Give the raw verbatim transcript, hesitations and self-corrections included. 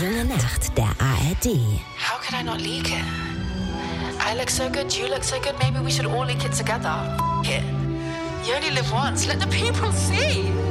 Junge Nacht der A R D. How could I not leak it? I look so good, you look so good, maybe we should all leak it together. F*** it. You only live once, let the people see.